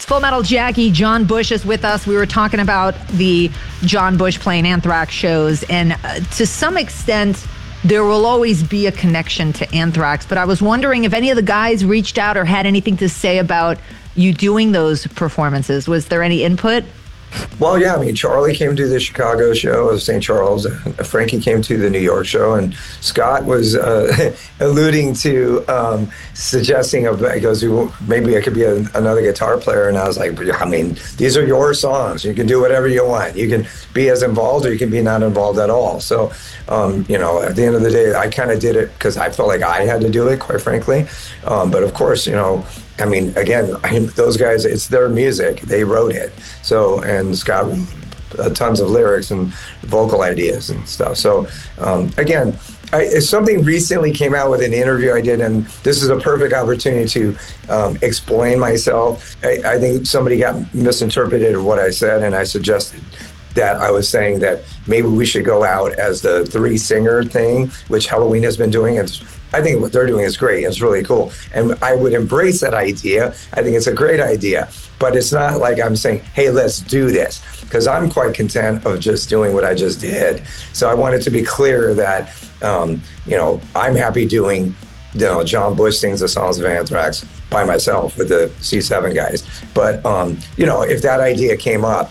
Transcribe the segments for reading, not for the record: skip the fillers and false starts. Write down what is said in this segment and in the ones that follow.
Full Metal Jackie, John Bush is with us. We were talking about the John Bush playing Anthrax shows, and to some extent, there will always be a connection to Anthrax. But I was wondering if any of the guys reached out or had anything to say about you doing those performances. Was there any input? Well, yeah, I mean, Charlie came to the Chicago show of St. Charles, Frankie came to the New York show, and Scott was alluding to suggesting, he goes, maybe I could be another guitar player, and I was like, I mean, these are your songs. You can do whatever you want. You can be as involved or you can be not involved at all. So, you know, at the end of the day, I kind of did it because I felt like I had to do it, quite frankly. But of course, you know, I mean, again, those guys, it's their music. They wrote it. So, and Scott wrote tons of lyrics and vocal ideas and stuff. So, again, something recently came out with an interview I did, and this is a perfect opportunity to explain myself. I think somebody got misinterpreted what I said, and I suggested that I was saying that maybe we should go out as the 3-singer thing, which Halloween has been doing. And I think what they're doing is great. It's really cool. And I would embrace that idea. I think it's a great idea. But it's not like I'm saying, hey, let's do this. Because I'm quite content of just doing what I just did. So I wanted to be clear that, you know, I'm happy doing, you know, John Bush sings the songs of Anthrax by myself with the C7 guys. But, you know, if that idea came up,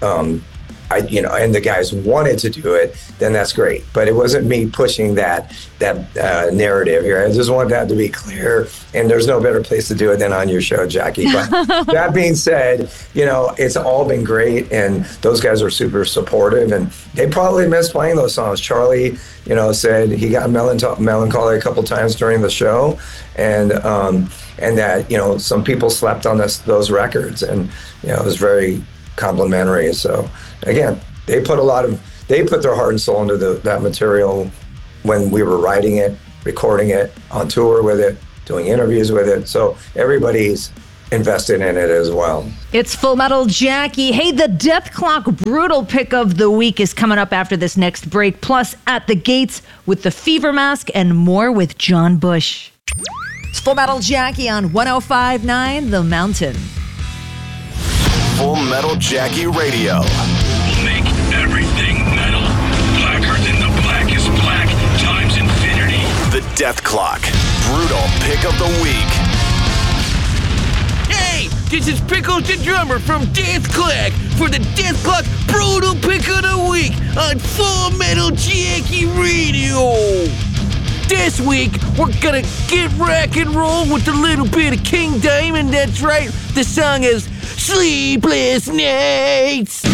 you know, and the guys wanted to do it, then that's great. But it wasn't me pushing that narrative here. I just want that to be clear. And there's no better place to do it than on your show, Jackie. But that being said, you know, it's all been great, and those guys are super supportive, and they probably missed playing those songs. Charlie, you know, said he got melancholy a couple times during the show, and that, you know, some people slept on those records, and, you know, it was very complimentary. So again, they put their heart and soul into that material when we were writing it, recording it, on tour with it, doing interviews with it. So everybody's invested in it as well. It's Full Metal Jackie. Hey, the Death Clock Brutal pick of the week is coming up after this next break. Plus, At the Gates with the Fever Mask and more with John Bush. It's Full Metal Jackie on 105.9 The Mountain. Full Metal Jackie Radio. Make everything metal. Blacker than the blackest black times infinity. The Death Clock Brutal pick of the week. Hey, this is Pickles the drummer from Death Clock for the Death Clock Brutal pick of the week on Full Metal Jackie Radio. This week, we're gonna get rock and roll with a little bit of King Diamond. That's right, the song is Sleepless Nights.